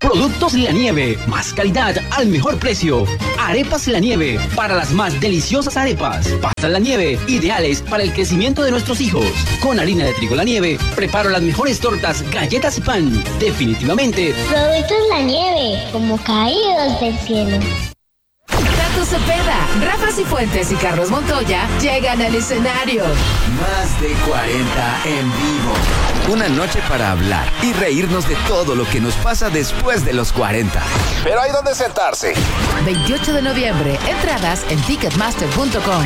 Productos La Nieve, más calidad al mejor precio. Arepas La Nieve, para las más deliciosas arepas. Pastas La Nieve, ideales para el crecimiento de nuestros hijos. Con harina de trigo La Nieve, preparo las mejores tortas, galletas y pan. Definitivamente. Productos La Nieve, como caídos del cielo. Tato Cepeda, Rafa Cifuentes y Carlos Montoya llegan al escenario. Más de 40 en vivo. Una noche para hablar y reírnos de todo lo que nos pasa después de los 40. Pero hay donde sentarse. 28 de noviembre, entradas en ticketmaster.com.